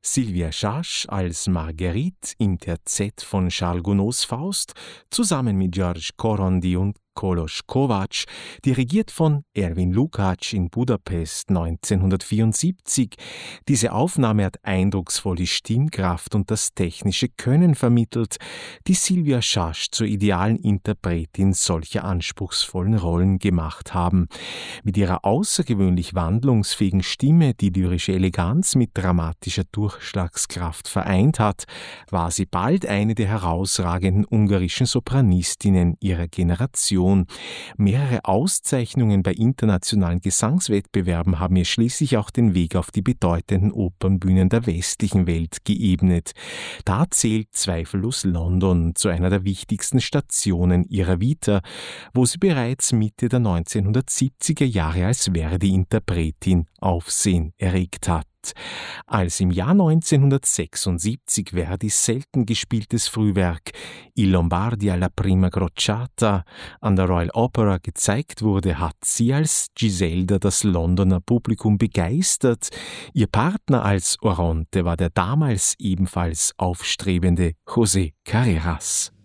Sylvia Schasch als Marguerite im Terzett von Charles Gounods Faust, zusammen mit George Korondi und Kolos Kovács, dirigiert von Erwin Lukács in Budapest 1974. Diese Aufnahme hat eindrucksvoll die Stimmkraft und das technische Können vermittelt, die Sylvia Schasch zur idealen Interpretin solcher anspruchsvollen Rollen gemacht haben. Mit ihrer außergewöhnlich wandlungsfähigen Stimme, die lyrische Eleganz mit dramatischer Durchschlagskraft vereint hat, war sie bald eine der herausragenden ungarischen Sopranistinnen ihrer Generation. Mehrere Auszeichnungen bei internationalen Gesangswettbewerben haben ihr schließlich auch den Weg auf die bedeutenden Opernbühnen der westlichen Welt geebnet. Da zählt zweifellos London zu einer der wichtigsten Stationen ihrer Vita, wo sie bereits Mitte der 1970er Jahre als Verdi-Interpretin Aufsehen erregt hat. Als im Jahr 1976 Verdis selten gespieltes Frühwerk I Lombardi alla prima crociata an der Royal Opera gezeigt wurde, hat sie als Giselda das Londoner Publikum begeistert. Ihr Partner als Oronte war der damals ebenfalls aufstrebende José Carreras.